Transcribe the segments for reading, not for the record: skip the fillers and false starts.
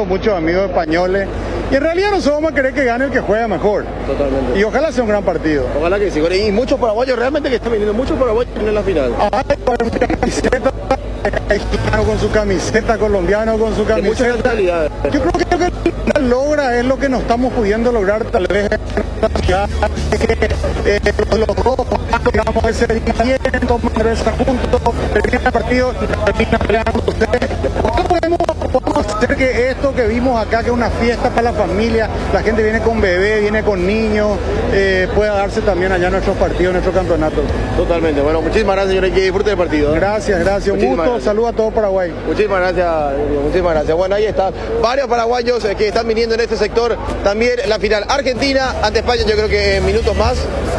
tengo muchos amigos españoles. Y en realidad nosotros vamos a querer que gane el que juega mejor. Totalmente. Y ojalá sea un gran partido. Ojalá que sí. Y muchos paraguayos realmente que están viniendo, muchos paraguayos en la final. Mexicano con su camiseta, colombiano con su De muchas camiseta. nacionalidades. Yo creo que lo que logra es lo que no estamos pudiendo lograr tal vez en esta ciudad, que los rojos, digamos, ese rendimiento, regresan juntos, termina el partido y termina peleando ustedes. ¿Cómo podemos hacer que esto que vimos acá, que es una fiesta para la familia, la gente viene con bebé, viene con niños, pueda darse también allá en nuestros partidos, en nuestros campeonatos? Totalmente. Bueno, muchísimas gracias, señores, que disfrute del partido. Gracias, gracias. Un Muchísimas gusto, gracias. saludos a todo Paraguay. Muchísimas gracias, muchísimas gracias. Bueno, ahí están varios paraguayos que están viniendo en este sector. También la final Argentina ante España, yo creo que en minutos más.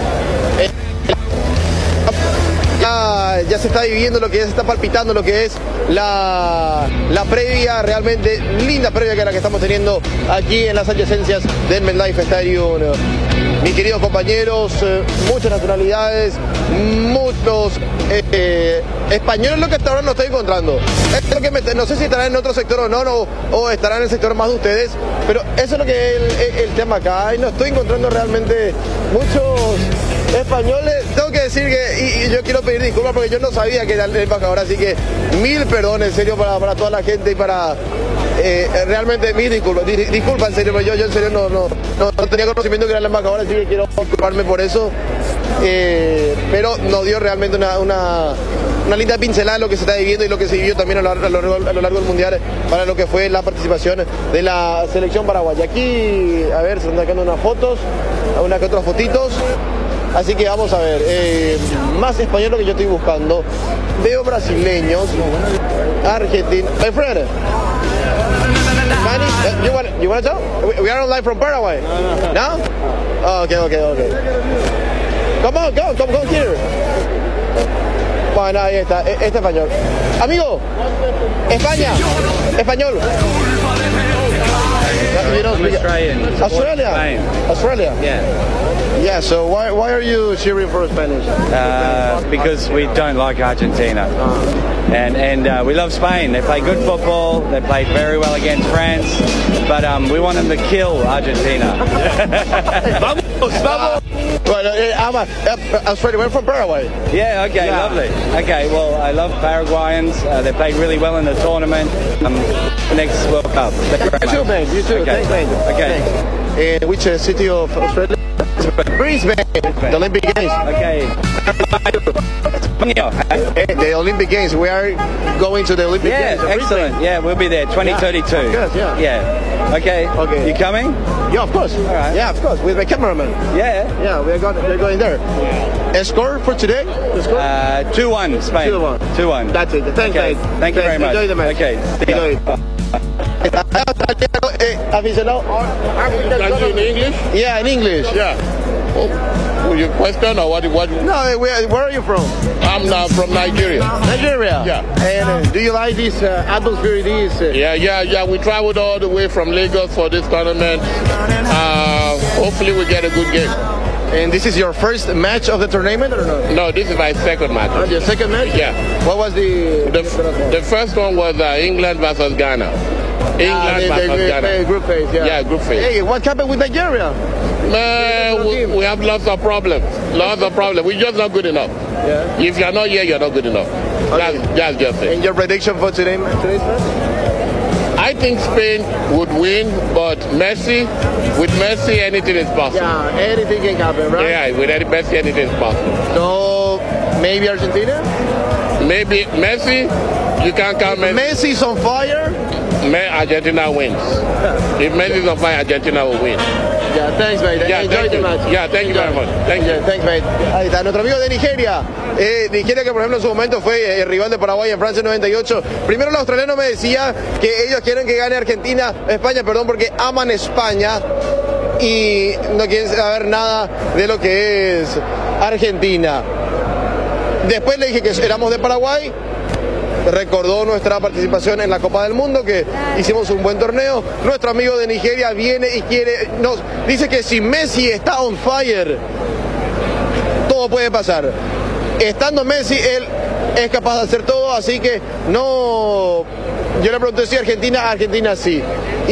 Ya se está viviendo lo que es, se está palpitando lo que es la previa, realmente linda previa que es la que estamos teniendo aquí en las adyacencias del MetLife Stadium. Mis queridos compañeros, muchas nacionalidades, muchos españoles, lo que hasta ahora no estoy encontrando. Es lo que no sé si estarán en otro sector o no, o estarán en el sector más de ustedes, pero eso es lo que es el tema acá, y no estoy encontrando realmente muchos españoles. Tengo que decir que, y yo quiero pedir disculpas porque yo no sabía que era el embajador, así que mil perdones, en serio, para toda la gente y para... realmente mil disculpas, disculpa en serio, pero yo en serio no tenía conocimiento que era el embajador, así que quiero disculparme por eso, pero nos dio realmente una linda pincelada de lo que se está viviendo y lo que se vivió también a lo largo del mundial para lo que fue la participación de la selección paraguaya. Aquí, a ver, se están sacando unas fotos, unas que otras fotitos. Así que vamos a ver, más español lo que yo estoy buscando. Veo brasileños, argentinos. My friend, Spanish, you want to talk? We are on live from Paraguay. No? Oh, okay. Come on, come here. Bueno, ahí está, este español. Amigo, España, español. I'm Australian. Australia? Yeah. Yeah, so why are you cheering for Spanish? Because we don't like Argentina. And we love Spain. They play good football. They played very well against France. But we want them to kill Argentina. Vamos. Well, I'm Australia. We're from Paraguay. Yeah, okay, Yeah. lovely. Okay, well, I love Paraguayans. They played really well in the tournament. Next World Cup. Thank you very You too, much. man. You too. Okay. Thanks, man. Okay. Thanks. Which city of Australia? Brisbane. The Olympic Games. Okay. The Olympic Games. We are going to the Olympic Yeah, Games. excellent. Yeah, we'll be there 2032. Yes, yeah. Yeah. Okay. Okay. You coming? Yeah, of course. All right. Yeah, of course. With my cameraman. Yeah. Yeah, we're going there. A score for today? The score? 2-1 Spain. 2-1. 2-1. That's it. Thanks, Okay. guys. Thank you very much. Enjoy the match. Okay. Enjoy. Aficionado. Can you in English? Yeah, in English. Yeah. Oh, your question or what? No, where are you from? I'm now from Nigeria. Nigeria. Yeah. And do you like this atmosphere? Yeah. We traveled all the way from Lagos for this tournament. Hopefully we get a good game. And this is your first match of the tournament or no? No, this is my second match. Your second match? Yeah. What was The first one was England versus Ghana. England versus Ghana. Group phase, yeah. Yeah, group phase. Hey, what happened with Nigeria? We have lots of problems. We're just not good enough. Yeah. If you're not here, you're not good enough. Okay. That's just it. And your prediction for today's match? I think Spain would win, but with Messi, anything is possible. Yeah, anything can happen, right? Yeah, with Messi, anything is possible. So, maybe Argentina? Maybe Messi, you can't count Messi. Messi's on fire? Argentina wins. If Messi's on fire, Argentina will win. Yeah, thanks, mate. Yeah, Enjoy thank the you. match. Yeah, thank you very much. Thank you. Yeah, thanks, mate. Ahí está, nuestro amigo de Nigeria. Nigeria, que por ejemplo en su momento fue rival de Paraguay en Francia en 98. Primero el australiano me decía que ellos quieren que gane España, porque aman España y no quieren saber nada de lo que es Argentina. Después le dije que éramos de Paraguay. Recordó nuestra participación en la Copa del Mundo, que hicimos un buen torneo. Nuestro amigo de Nigeria viene y nos dice que si Messi está on fire, todo puede pasar. Estando Messi, él es capaz de hacer todo, así que no. Yo le pregunté si Argentina sí.